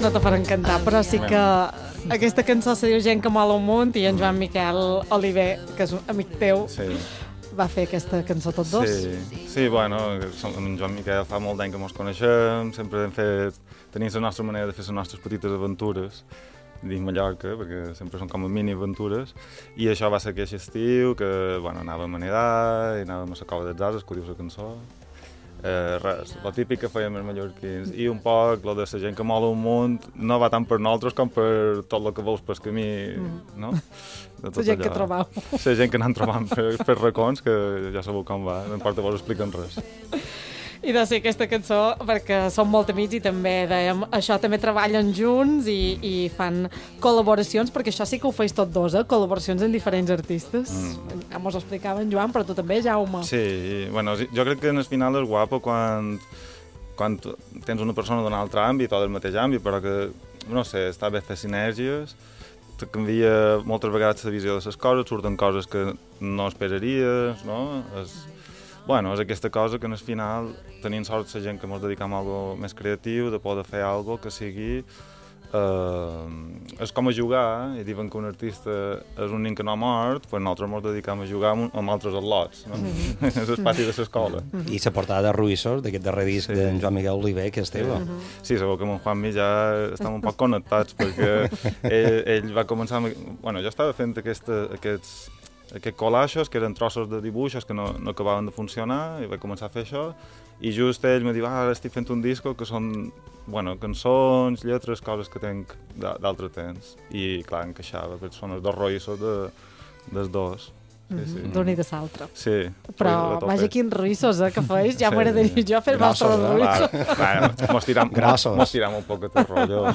no te faran cantar, però sí que aquesta cançó se diu Gent que mola un munt i en Joan Miquel Oliver, que és un amic teu, va fer aquesta cançó tots dos. Sí, bueno, amb en Joan Miquel fa molt d'any que ens coneixem, sempre tenim la nostra manera de fer les nostres petites aventures dins Mallorca, perquè sempre són com a mini-aventures, i això va ser aquest estiu, que bueno, anàvem a nedar, i anàvem a la cova dels Ases, que ho dius la cançó. Res, el típic que fèiem els mallorquins, i un poc lo de la gent que mola un munt no va tant per nosaltres com per tot el que veus pel camí, no? La gent que trobau. La gent que anem trobant per racons, que ja sabeu com va, no importa vos expliquen res. I de ser aquesta cançó, perquè som molt amics i també dèiem, això també treballen junts i fan col·laboracions, perquè això sí que ho feis tots dos, col·laboracions amb diferents artistes. Ja mos ho explicava en Joan, però tu també, Jaume. Sí, bueno, jo crec que en el final és guapo quan tens una persona d'un altre àmbit o del mateix àmbit, però que, no sé, està bé fer sinergies, te canvia moltes vegades la visió de les coses, surten coses que no esperaries, no? Bueno, és aquesta cosa que en el final tenim sort la gent que ens dedicam a algo més creatiu, de poder fer algo que sigui... és com a jugar, i diuen que un artista és un nen que no ha mort, doncs nosaltres ens dedicam a jugar amb altres al·lots, no? És el pati de l'escola. I la portada de Ruïssos, d'aquest darrer disc d'en Joan Miquel Oliver, que és teva. Sí, sabeu que amb en Juanmi ja estem un poc connectats, perquè ell va començar... Bueno, jo estava fent aquests collages, que eren trossos de dibuixos que no acabaven de funcionar, i vaig començar a fer això, i just ell me diu, ara estic fent un disco que són, bueno, cançons, lletres, coses que tenc d'altre temps, i clar, encaixava, perquè són els dos roïssos dels dos. D'un i de l'altre. Sí. Però vaja, quins roïssos que feis, ja m'agradaria jo fer els vostres roïssos. Mos tiram un poc de rotllo.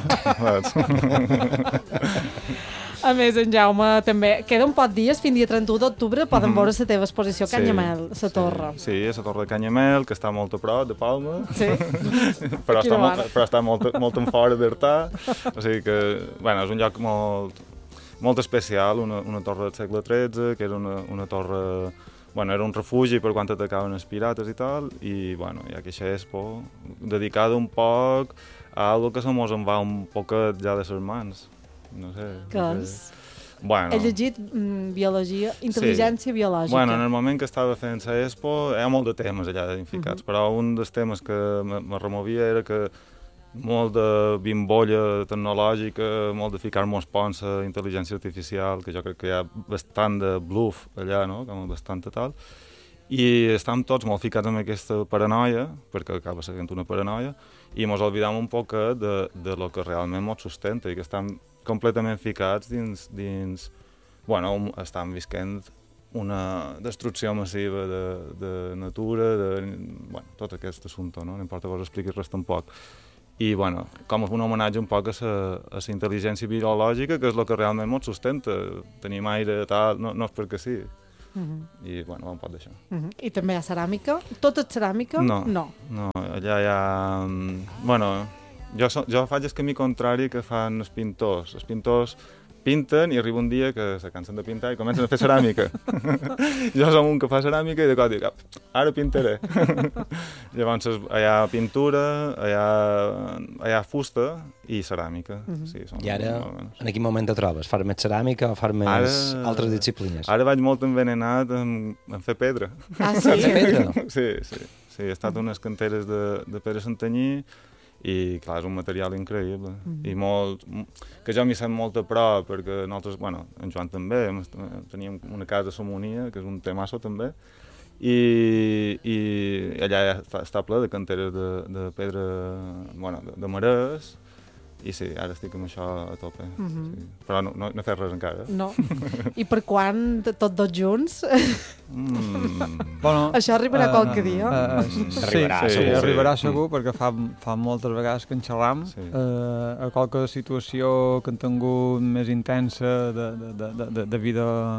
A més, en Jaume, també queden pocs dies, fins dia 31 d'octubre, poden veure la teva exposició a Canyamel, la torre. Sí, a la torre de Canyamel, que està molt a prop de Palma, però està molt en fora d'Artà, o sigui que, bueno, és un lloc molt especial, una torre del segle XIII, que era una torre... Bueno, era un refugi per quan atacaven els pirates i tal, i, bueno, hi ha aquesta expo dedicada un poc a algo que se mos en va un poquet ja de les mans. No sé. Què és? Bueno, he llegit biologia, intel·ligència biològica. Bueno, en el moment que estava fent la expo hi ha molt de temes allà identificats, però un dels temes que me removia era que molt de bimbolla tecnològica, molt de ficar-nos ponts a intel·ligència artificial, que jo crec que hi ha bastant de bluff allà, no? Com bastant tal. I estem tots molt ficats en aquesta paranoia, perquè acaba sent una paranoia, i ens oblidam un poc de lo que realment ens sustenta, i que estem completament ficats dins... Bueno, estem visquent una destrucció massiva de natura, bueno, tot aquest assumpte, no? No importa que us expliqui res tampoc. I, bueno, com un homenatge un poc a la intel·ligència biològica, que és el que realment ens sustenta. Tenim aire, tal, no és perquè sí. I, bueno, un poc d'això. I també hi ha ceràmica? Tot és ceràmica? No, allà hi ha... Bueno, jo faig el camí contrari que fan els pintors. Els pintors pinten i arriba un dia que se cansen de pintar i comencen a fer ceràmica. Jo som un que fa ceràmica i de cop dic, ara pintaré. Llavors hi ha pintura, hi ha fusta i ceràmica. Sí, i ara, en quin moment te trobes? Far més ceràmica o far més altres disciplines? Ara vaig molt envenenat en fer pedra. Ah, sí? En fer pedra? Sí. He estat a unes canteres de pedra Santanyí, i clar, és un material increïble i molt, que jo m'hi sent molt a prop, perquè nosaltres, bueno, en Joan també teníem una casa a Somonia, que és un temasso també, i allà està ple de canteres de pedra, bueno, de marès, i sí, ara estic amb això a tope, sí. Però no he fet res encara. No. I per quan, tots dos junts? Bueno, això arribarà qualque dia? Arribarà segur, perquè fa moltes vegades que en xerram, a qualque situació que han tingut més intensa de vida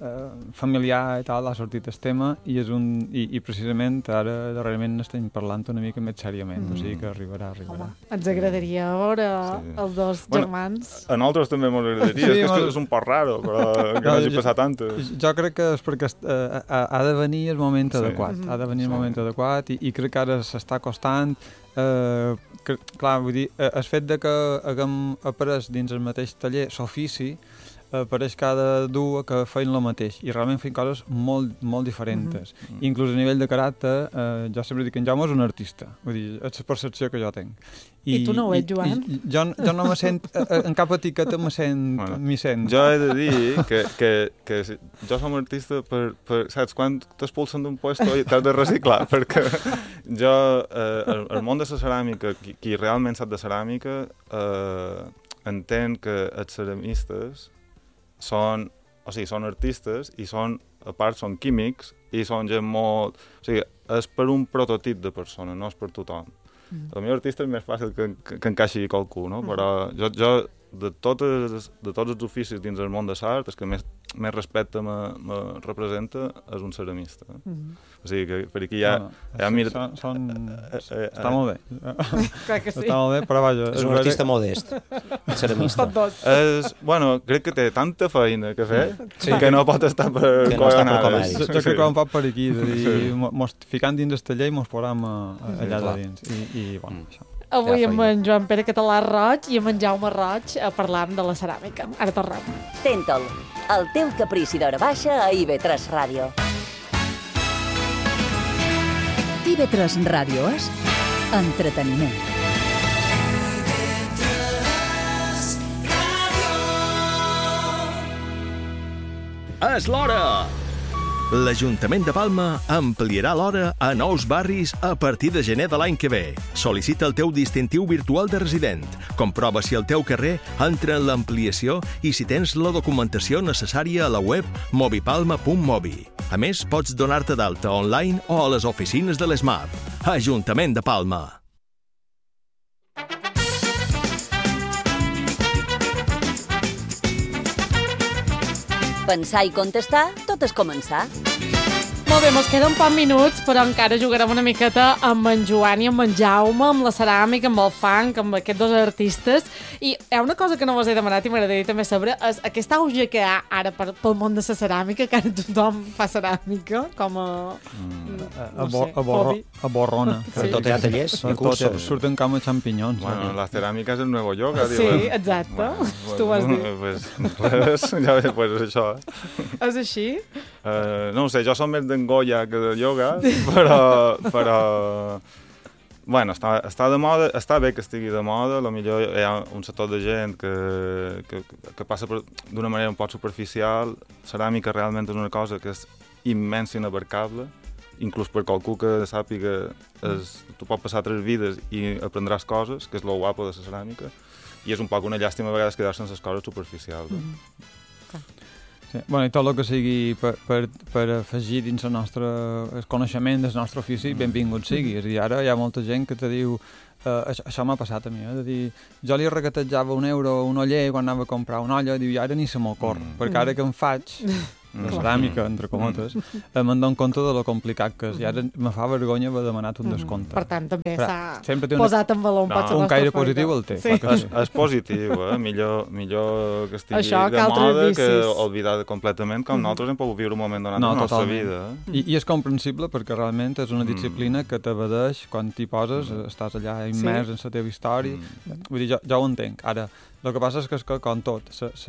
familiar i tal, ha sortit el tema i precisament ara darrerament n'estem parlant una mica més seriament, o sigui que arribarà. Home, ens agradaria veure els dos germans. A nosaltres també ens agradaria, és un poc raro, però que no hagi passat antes. Jo crec que és perquè ha de venir el moment adequat, ha de venir el moment adequat i crec que ara s'està costant. Clar, vull dir, el fet de que haguem après dins el mateix taller l'ofici pareix que ha de dur que feien el mateix i realment feien coses molt, molt diferents. Inclús a nivell de caràcter, jo sempre dic que en Jaume és un artista, vull dir, és la percepció que jo tinc. I tu no ho ets, Joan? Jo no me sent, en cap etiqueta m'hi sent. Jo he de dir que jo som artista saps, quan t'expulsen d'un puesto i t'has de reciclar, perquè jo, el món de la ceràmica, qui realment sap de ceràmica, entén que els ceramistes són artistes i a part són químics i són gent molt... O sigui, és per un prototip de persona, no és per tothom. El meu artista és més fàcil que encaixi qualcú, no? Però jo de tots els oficis dins el món de l'art, el que més respecte me representa és un ceramista. O sigui que per aquí ja mira... Està molt bé. Clar que sí. Està molt bé, però vaja... És un artista modest, el ceramista. Bueno, crec que té tanta feina que fer que no pot estar per coronades. Jo crec que ho hem fet per aquí, de dir, mos ficant dins el taller i mos posem allà de dins. I bueno, això. Avui amb en Joan Pere Català Roig i amb en Jaume Roig parlant de la ceràmica. Ara tornem. Tentol, el teu caprici d'hora baixa a IB3 Ràdio. IB3 Ràdio és entreteniment. És l'hora! L'Ajuntament de Palma ampliarà l'hora a nous barris a partir de gener de l'any que ve. Sol·licita el teu distintiu virtual de resident. Comprova si el teu carrer entra en l'ampliació i si tens la documentació necessària a la web mobipalma.mobi. A més, pots donar-te d'alta online o a les oficines de l'ESMAP. Ajuntament de Palma. Pensar i contestar, tot és començar. Molt bé, mos queden pocs minuts, però encara jugarem una miqueta amb en Joan i amb en Jaume, amb la ceràmica, amb el funk, amb aquests dos artistes. I hi ha una cosa que no vos he demanat i m'agradaria també saber, és aquest auge que hi ha ara pel món de la ceràmica, que ara tothom fa ceràmica, com a... a borrona. Sí. Tot hi ha tallers i cursos. Surten com a xampinyons. Bueno, la ceràmica és el nuevo yoga, diuen. Sí, exacte. Tu ho has dit. Pues això. És així? No ho sé, jo som més d'Angoya que de yoga, però bueno, està de moda, està bé que estigui de moda, potser hi ha un sector de gent que passa d'una manera un poc superficial. Ceràmica realment és una cosa que és immens i inabarcable, inclús per qualcú que sàpiga tu pots passar 3 vides i aprendràs coses, que és lo guapo de la ceràmica, i és un poc una llàstima a vegades quedar-se en les coses superficials. Sí. Bueno, i tot el que sigui per afegir dins el coneixement del nostre ofici, benvingut sigui. És a dir, ara hi ha molta gent que te diu això m'ha passat a mi, de dir, jo li regatejava €1 a un oller quan anava a comprar una olla, diu, i ara ni se m'ocorre, perquè ara que em faig de ceràmica, entre cometes, me'n dono compte de lo complicat que és, i ara me fa vergonya haver demanat un descompte. Per tant, també s'ha posat en valor un pot la nostra caire positiu el té. És positiu, millor que estigui de moda que oblidar completament, com nosaltres hem pogut viure un moment donat de la nostra vida. I és comprensible perquè realment és una disciplina que t'abadeix quan t'hi poses, estàs allà immers en la teva història. Vull dir, jo ho entenc. Ara, el que passa és que, com tot,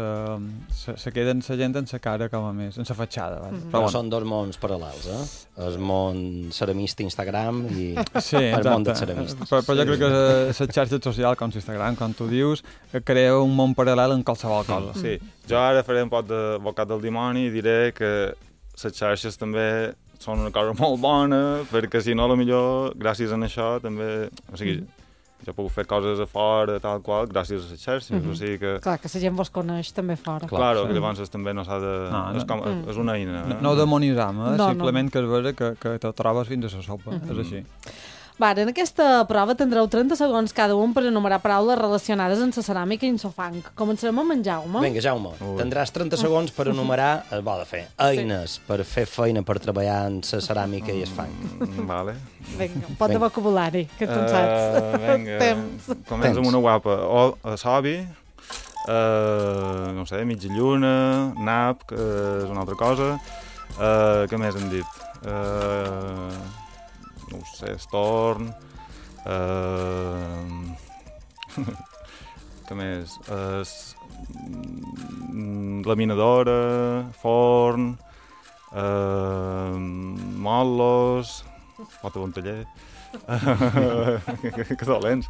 se queden la gent en la cara com a més, en la fatxada. Però són dos mons paral·lels, el món ceramista Instagram i el món del ceramista. Però jo crec que les xarxes socials, com Instagram, com tu dius, crea un món paral·lel en qualsevol cosa. Sí, jo ara faré un poc d'advocat del dimoni i diré que les xarxes també són una cosa molt bona, perquè si no, potser gràcies a això també... O sigui, jo puc fer coses a fora, tal qual, gràcies a les xarxes, o sigui que... Clar, que la gent vos coneix també fora. Claro, que llavors també no s'ha de... És una eina. No ho demonitzam, simplement que és vera que te trobes fins a la sopa, és així. En aquesta prova tindreu 30 segons cada un per enumerar paraules relacionades amb la ceràmica i amb el fang. Començarem amb en Jaume. Vinga, Jaume, tindràs 30 segons per enumerar, eines per fer feina per treballar en la ceràmica i el fang. Vale. Vinga, pot de vocabulari, que tu en saps. Vinga, comença amb una guapa. Sobi, no sé, mitja lluna, nap, que és una altra cosa. Què més hem dit? No ho sé, estorn. Què més? Laminadora, forn, molos, pot de bon taller. Que dolents.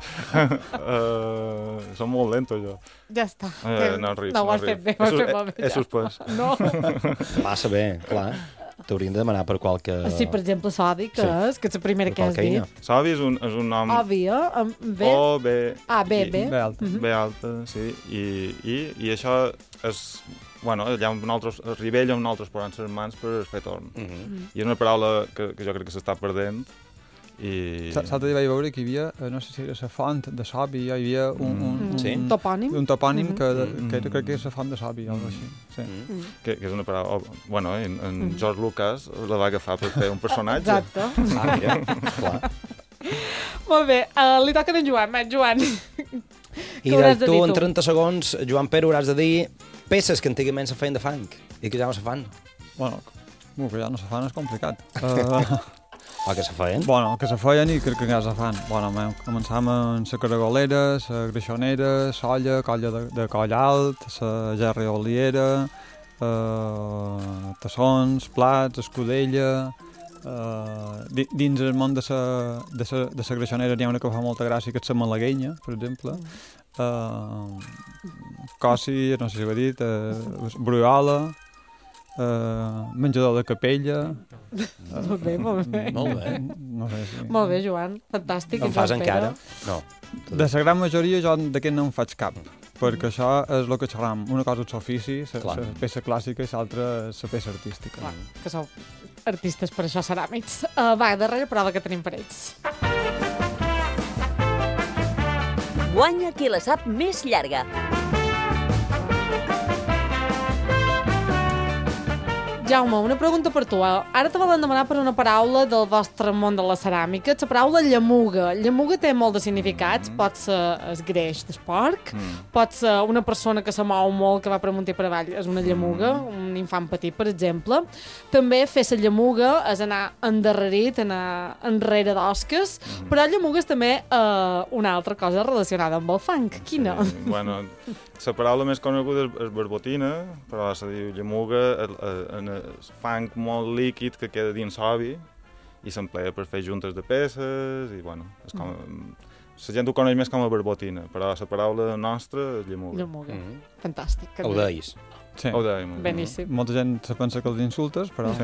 Som molt lentos, jo. Ja està. No ric, no ho has fet bé, ho has fet molt bé. He suspès. No. Massa bé, clar. T'hauríem de demanar per qualque... Sí, per exemple, Sodi, que és la primera que has dit. Sobi és un nom... Òbvia, amb B. O, B... B. B alta. B alta, sí. I això és... Bueno, allà nosaltres, a Ribella, nosaltres posem les mans per fer torn. I és una paraula que jo crec que s'està perdent. L'altre dia vaig veure que hi havia, no sé si era la font de Sobi, hi havia un topònim. Un topònim que crec que és la font de Sobi, o alguna cosa així. Que és una paraula... Bueno, en George Lucas la va agafar per fer un personatge. Exacte. Mira, clar. Molt bé, li toca a en Joan. Joan. I tu, en 30 segons, Joan Pere, hauràs de dir peces que antigament se feien de fang i que ja no se fan. Bueno, que ja no se fan és complicat. O que se feien? Bueno, que se feien i crec que ja se fan. Bueno, començàvem amb la caragolera, la greixonera, solla, colla de coll alt, la gerrioliera, tassons, plats, escudella... dins el món de la greixonera n'hi ha una que fa molta gràcia, que és la malaguenya, per exemple. Cossi, no sé si ho he dit, bruiola, menjador de capella... Molt bé, molt bé. Molt bé. No sé si... Molt bé, Joan, fantàstic. En fas encara? No. De la gran majoria jo d'aquest no en faig cap, perquè això és el que xerram. Una cosa és l'ofici, la peça clàssica, i l'altra és la peça artística. Clar, que sou artistes per això ceràmics. Darrera prova que tenim per ells. Guanya qui la sap més llarga. Jaume, una pregunta per tu. Ara te volen demanar per una paraula del vostre món de la ceràmica. La paraula llamuga. Llamuga té molt de significats. Pot ser el greix del porc, pot ser una persona que se mou molt, que va per amunt i per avall, és una llamuga, un infant petit, per exemple. També fer la llamuga és anar endarrerit, anar enrere d'osques, però llamuga és també una altra cosa relacionada amb el fang. Quina? Bueno, la paraula més coneguda és barbotina, però se diu llamuga en el fang molt líquid que queda dins l'obi i s'emplea per fer juntes de peces i, bueno, és com... La gent ho coneix més com a barbotina, però la paraula nostra és llamuga. Llamuga. Fantàstic. Ho deis. Sí. Ho dèiem. Beníssim. Molta gent se pensa que els insultes, però...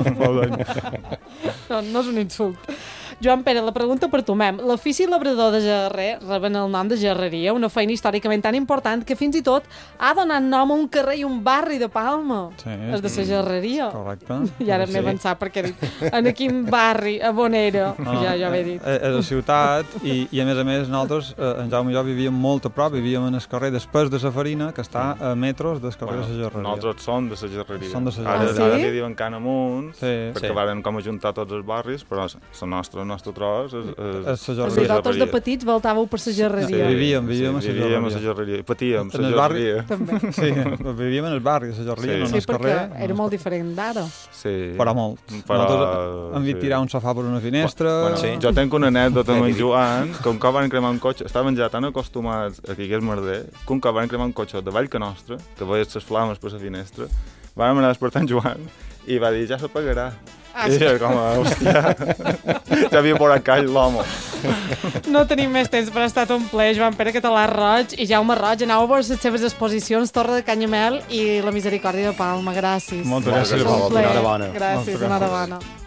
No és un insult. Joan Pere, la pregunta per tu, mem. L'ofici labrador de gerrer reben el nom de gerreria, una feina històricament tan important que fins i tot ha donat nom a un carrer i un barri de Palma. Sí. És de la gerreria. Correcte. I ara m'he pensat perquè he dit en quin barri, a on era, ja ho he dit. És a ciutat i a més, nosaltres, en Jaume i jo vivíem molt a prop, vivíem en el carrer després de la Farina, que està a metros del carrer de la gerreria. Nosaltres som de la gerreria. Som de la gerreria. Ara li diuen Can Amunt, perquè varen com ajuntar tots els barris, però el nostre tros és la gerreria. Vosaltres de petits voltàveu per la gerreria. Vivíem a la gerreria. Patíem la gerreria. També. Sí, vivíem en el barri, a la gerreria, no en el carrer. Sí, perquè era molt diferent d'ara. Sí. Però molt. Nosaltres hem vist tirar un sofà per una finestra... Jo tenc una anècdota amb en Joan, que un cop van cremar un cotxe, estaven ja tan acostumats a que hi hagués merder, que un cop van cremar un cotxe de Vall que nostra, que veies les flames per la finestra, vam anar a despertar en Joan i va dir, ja s'apagarà. I jo com, hòstia, ja havia por a call l'home. No tenim més temps, però ha estat un ple. Joan Pere Català Roig i Jaume Roig, aneu a veure les seves exposicions Torre de Canyamel i La Misericòrdia de Palma. Gràcies. Moltes gràcies. Enhorabona. Gràcies, enhorabona.